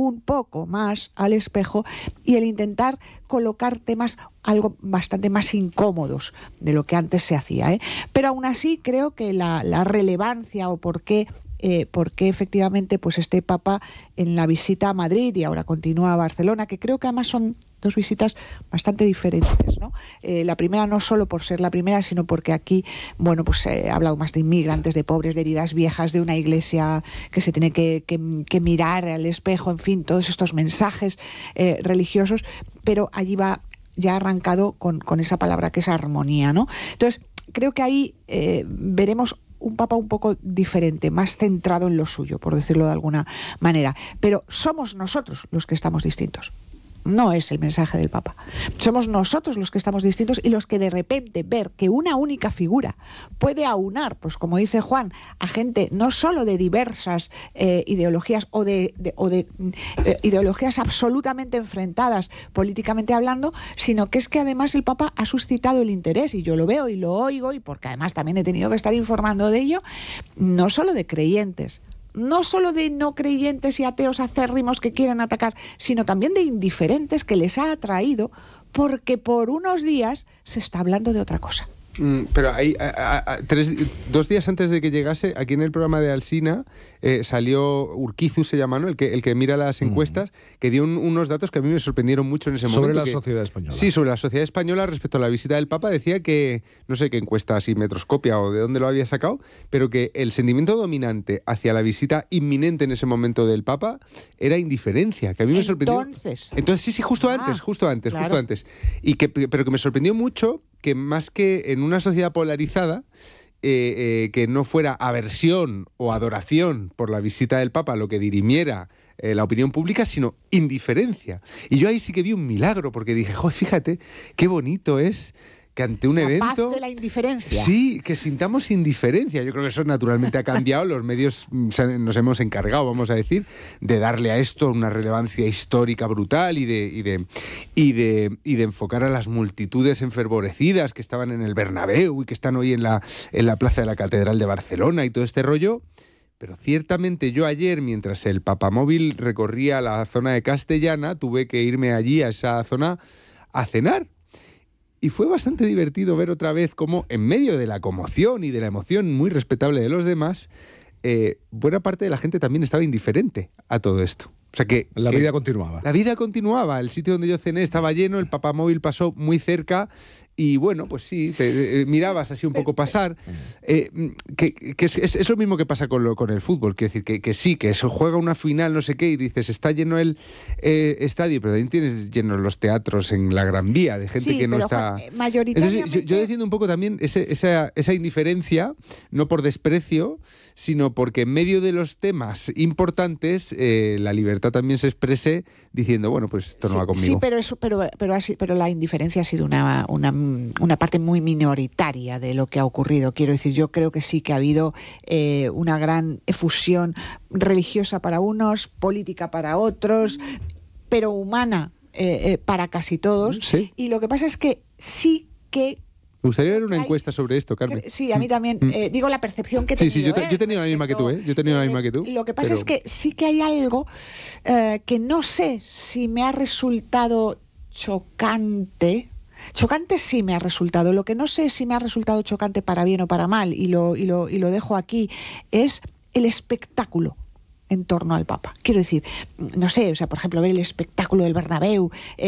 un poco más al espejo y el intentar colocar temas algo bastante más incómodos de lo que antes se hacía, ¿eh? Pero aún así creo que la relevancia o por qué efectivamente pues este Papa en la visita a Madrid y ahora continúa a Barcelona, que creo que además son dos visitas bastante diferentes, ¿no? La primera no solo por ser la primera, sino porque aquí, bueno, pues ha hablado más de inmigrantes, de pobres, de heridas viejas, de una iglesia que se tiene que mirar al espejo, en fin, todos estos mensajes religiosos, pero allí va ya arrancado con esa palabra que es armonía, ¿no? Entonces, creo que ahí veremos un Papa un poco diferente, más centrado en lo suyo, por decirlo de alguna manera. Pero somos nosotros los que estamos distintos. No es el mensaje del Papa. Somos nosotros los que estamos distintos y los que de repente ver que una única figura puede aunar, pues como dice Juan, a gente no solo de diversas ideologías o de ideologías absolutamente enfrentadas políticamente hablando, sino que es que además el Papa ha suscitado el interés, y yo lo veo y lo oigo, y porque además también he tenido que estar informando de ello, no solo de creyentes, no solo de no creyentes y ateos acérrimos que quieren atacar, sino también de indiferentes que les ha atraído porque por unos días se está hablando de otra cosa. Pero hay 2 días antes de que llegase, aquí en el programa de Alsina salió Urquizu, se llama, ¿no? El que mira las encuestas, que dio unos datos que a mí me sorprendieron mucho en ese momento. Sobre la sociedad española. Sí, sobre la sociedad española respecto a la visita del Papa. Decía que, no sé qué encuesta así, Metroscopia o de dónde lo había sacado, pero que el sentimiento dominante hacia la visita inminente en ese momento del Papa era indiferencia, que a mí me sorprendió. Entonces sí, justo antes. Pero que me sorprendió mucho que más que en una sociedad polarizada, que no fuera aversión o adoración por la visita del Papa lo que dirimiera la opinión pública, sino indiferencia. Y yo ahí sí que vi un milagro, porque dije, joder, fíjate, qué bonito es que ante un evento... La paz de la indiferencia. Sí, que sintamos indiferencia. Yo creo que eso naturalmente ha cambiado. Los medios nos hemos encargado, vamos a decir, de darle a esto una relevancia histórica brutal y de enfocar a las multitudes enfervorecidas que estaban en el Bernabéu y que están hoy en la plaza de la Catedral de Barcelona y todo este rollo. Pero ciertamente yo ayer, mientras el papamóvil recorría la zona de Castellana, tuve que irme allí a esa zona a cenar. Y fue bastante divertido ver otra vez cómo, en medio de la conmoción y de la emoción muy respetable de los demás, buena parte de la gente también estaba indiferente a todo esto. O sea que la vida continuaba. La vida continuaba. El sitio donde yo cené estaba lleno, el papamóvil pasó muy cerca y bueno, pues sí, mirabas así un poco pasar. Es lo mismo que pasa con el fútbol. Quiero decir que sí, que se juega una final, no sé qué, y dices, está lleno el estadio, pero también tienes llenos los teatros en la Gran Vía de gente que no está... Mayoritariamente... Entonces, yo defiendo un poco también esa indiferencia, no por desprecio, sino porque en medio de los temas importantes la libertad también se exprese diciendo, bueno, pues esto no va conmigo. Sí, pero la indiferencia ha sido una parte muy minoritaria de lo que ha ocurrido. Quiero decir, yo creo que sí que ha habido una gran efusión religiosa para unos, política para otros, pero humana para casi todos. ¿Sí? Y lo que pasa es que sí que... Me gustaría ver una encuesta sobre esto, Carmen. Sí, a mí también. Digo la percepción que he tenido. Sí, yo he tenido la misma que tú, ¿eh? Yo he tenido la misma que tú. Lo que pasa es que sí que hay algo que no sé si me ha resultado chocante. Chocante sí me ha resultado. Lo que no sé si me ha resultado chocante para bien o para mal, y lo dejo aquí, es el espectáculo en torno al Papa. Quiero decir, no sé, o sea, por ejemplo, ver el espectáculo del Bernabéu.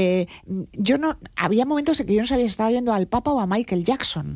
Había momentos en que yo no sabía si estaba viendo al Papa o a Michael Jackson.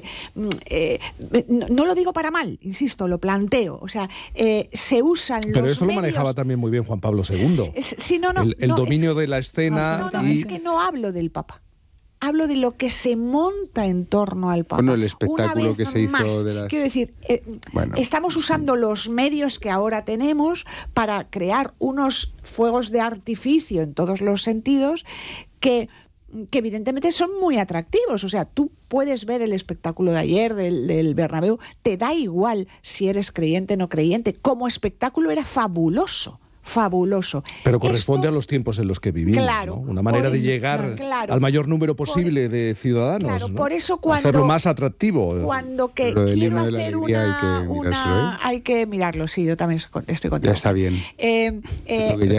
No lo digo para mal, insisto, lo planteo. O sea, se usan los medios... Pero esto lo manejaba también muy bien Juan Pablo II. El dominio de la escena. Es que no hablo del Papa. Hablo de lo que se monta en torno al Papa. Bueno, el espectáculo que se hizo de las... Quiero decir, estamos usando los medios que ahora tenemos para crear unos fuegos de artificio en todos los sentidos que evidentemente son muy atractivos. O sea, tú puedes ver el espectáculo de ayer del Bernabéu, te da igual si eres creyente o no creyente. Como espectáculo era fabuloso. Pero corresponde a los tiempos en los que vivimos, claro, ¿no? Una manera de llegar al mayor número posible de ciudadanos, claro, ¿no? por eso cuando hacerlo más atractivo. Cuando quiero hacer hay que hay que mirarlo, sí, yo también estoy contigo. Ya está bien.